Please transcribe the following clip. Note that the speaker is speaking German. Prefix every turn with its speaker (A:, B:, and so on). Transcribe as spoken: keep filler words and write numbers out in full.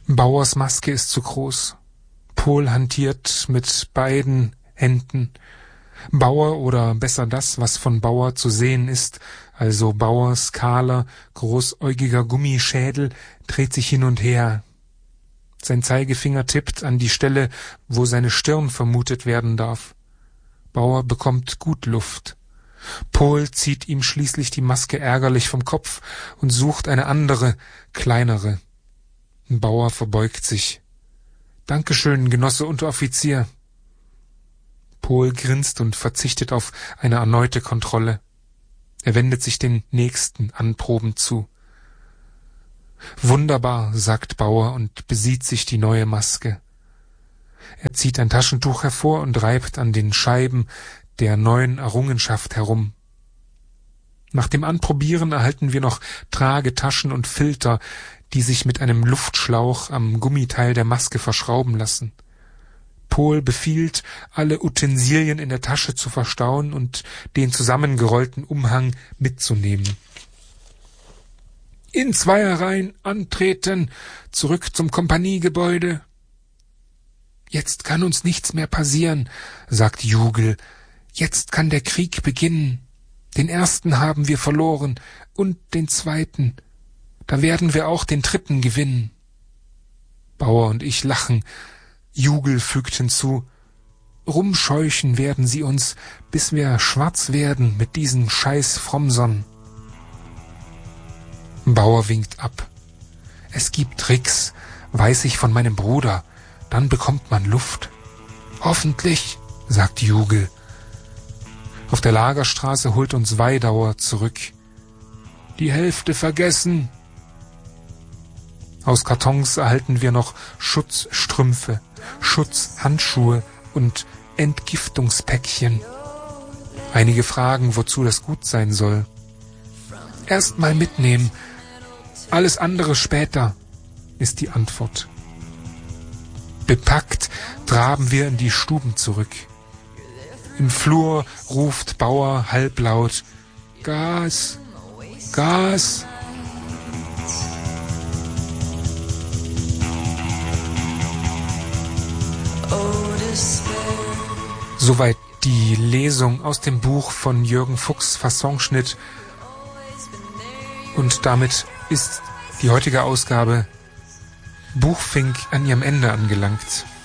A: Bauers Maske ist zu groß. Pohl hantiert mit beiden Händen. Bauer, oder besser das, was von Bauer zu sehen ist, also Bauers kahler, großäugiger Gummischädel, dreht sich hin und her. Sein Zeigefinger tippt an die Stelle, wo seine Stirn vermutet werden darf. Bauer bekommt gut Luft. Pohl zieht ihm schließlich die Maske ärgerlich vom Kopf und sucht eine andere, kleinere. Bauer verbeugt sich. »Dankeschön, Genosse Unteroffizier.« Pohl grinst und verzichtet auf eine erneute Kontrolle. Er wendet sich den nächsten Anproben zu. »Wunderbar«, sagt Bauer und besieht sich die neue Maske. Er zieht ein Taschentuch hervor und reibt an den Scheiben der neuen Errungenschaft herum. Nach dem Anprobieren erhalten wir noch Tragetaschen und Filter, die sich mit einem Luftschlauch am Gummiteil der Maske verschrauben lassen. Pohl befiehlt, alle Utensilien in der Tasche zu verstauen und den zusammengerollten Umhang mitzunehmen. »In Zweierreihen antreten, zurück zum Kompaniegebäude.« »Jetzt kann uns nichts mehr passieren«, sagt Jugel. »Jetzt kann der Krieg beginnen. Den ersten haben wir verloren und den zweiten. Da werden wir auch den dritten gewinnen.« Bauer und ich lachen. Jugel fügt hinzu: »Rumscheuchen werden sie uns, bis wir schwarz werden mit diesen scheiß Fromsern.« Bauer winkt ab. »Es gibt Tricks, weiß ich von meinem Bruder. Dann bekommt man Luft.« »Hoffentlich«, sagt Jugel. Auf der Lagerstraße holt uns Weidauer zurück. »Die Hälfte vergessen.« Aus Kartons erhalten wir noch Schutzstrümpfe, Schutzhandschuhe und Entgiftungspäckchen. Einige fragen, wozu das gut sein soll. »Erst mal mitnehmen, alles andere später«, ist die Antwort. Bepackt traben wir in die Stuben zurück. Im Flur ruft Bauer halblaut: »Gas! Gas!« Soweit die Lesung aus dem Buch von Jürgen Fuchs, Fassonschnitt. Und damit ist die heutige Ausgabe Buchfink an ihrem Ende angelangt.